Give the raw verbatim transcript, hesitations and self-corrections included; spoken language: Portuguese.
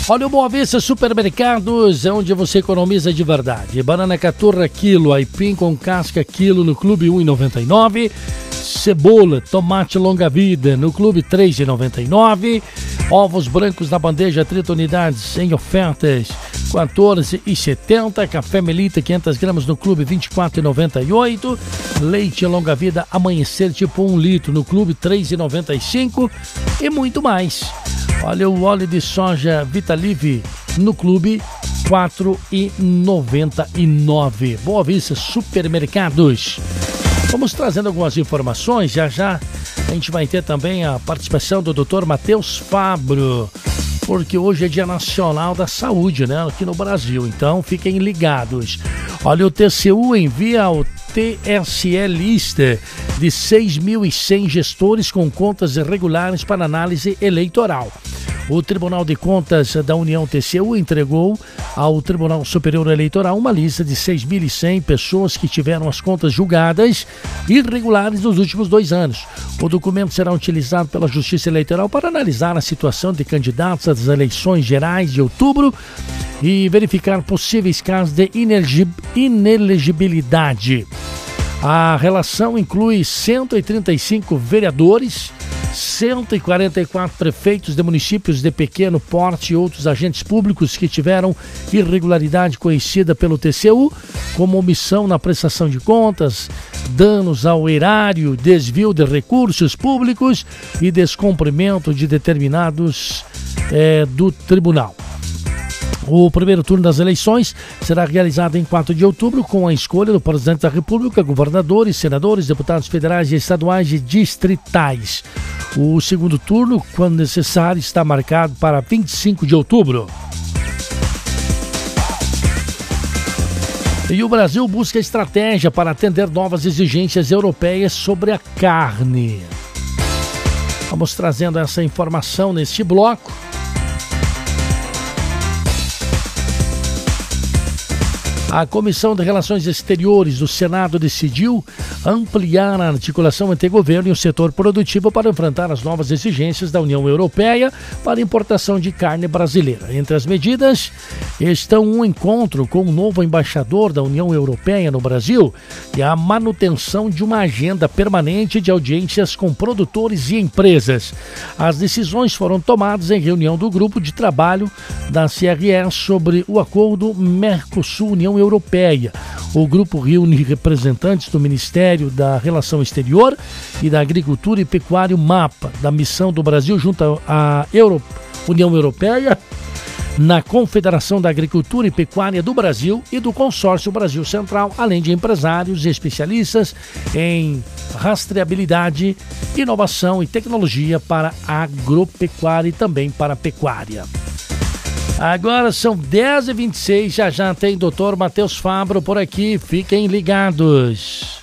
Olha, o Boa Vista Supermercados é onde você economiza de verdade. Banana caturra quilo, aipim com casca quilo no Clube um real e noventa e nove centavos. Cebola, tomate longa vida no Clube três reais e noventa e nove centavos. Ovos brancos na bandeja, trinta unidades em ofertas, quatorze reais e setenta centavos. Café Melita, quinhentas gramas no Clube, vinte e quatro reais e noventa e oito centavos. Leite longa vida Amanhecer tipo um litro no Clube, três reais e noventa e cinco centavos. E muito mais. Olha, o óleo de soja Vitalive no Clube, quatro reais e noventa e nove centavos. Boa Vista Supermercados. Vamos trazendo algumas informações. Já já a gente vai ter também a participação do doutor Matheus Fabro, porque hoje é Dia Nacional da Saúde, né, aqui no Brasil. Então fiquem ligados. Olha, o T C U envia ao T S E lista de seis mil e cem gestores com contas irregulares para análise eleitoral. O Tribunal de Contas da União T C U entregou ao Tribunal Superior Eleitoral uma lista de seis mil e cem pessoas que tiveram as contas julgadas irregulares nos últimos dois anos. O documento será utilizado pela Justiça Eleitoral para analisar a situação de candidatos às eleições gerais de outubro e verificar possíveis casos de inelegibilidade. A relação inclui cento e trinta e cinco vereadores, cento e quarenta e quatro prefeitos de municípios de pequeno porte e outros agentes públicos que tiveram irregularidade conhecida pelo T C U, como omissão na prestação de contas, danos ao erário, desvio de recursos públicos e descumprimento de determinados é, do tribunal. O primeiro turno das eleições será realizado em quatro de outubro, com a escolha do presidente da República, governadores, senadores, deputados federais e estaduais e distritais. O segundo turno, quando necessário, está marcado para vinte e cinco de outubro. E o Brasil busca estratégia para atender novas exigências europeias sobre a carne. Vamos trazendo essa informação neste bloco. A Comissão de Relações Exteriores do Senado decidiu ampliar a articulação entre o governo e o setor produtivo para enfrentar as novas exigências da União Europeia para importação de carne brasileira. Entre as medidas estão um encontro com o novo embaixador da União Europeia no Brasil e a manutenção de uma agenda permanente de audiências com produtores e empresas. As decisões foram tomadas em reunião do grupo de trabalho da C R E sobre o acordo Mercosul-União Europeia. O grupo reúne representantes do Ministério da Relação Exterior e da Agricultura e Pecuária MAPA, da missão do Brasil junto à Euro... União Europeia, na Confederação da Agricultura e Pecuária do Brasil e do Consórcio Brasil Central, além de empresários e especialistas em rastreabilidade, inovação e tecnologia para agropecuária e também para pecuária. Agora são dez e vinte e seis, já já tem doutor Matheus Fabro por aqui, fiquem ligados.